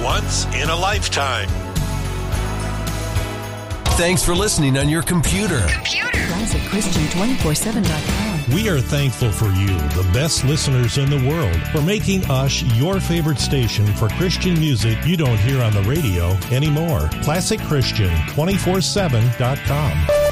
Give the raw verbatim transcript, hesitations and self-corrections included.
once in a lifetime. Thanks for listening on your computer. Computer. Classic Christian two four seven dot com. We are thankful for you, the best listeners in the world, for making us your favorite station for Christian music you don't hear on the radio anymore. Classic Christian two four seven dot com.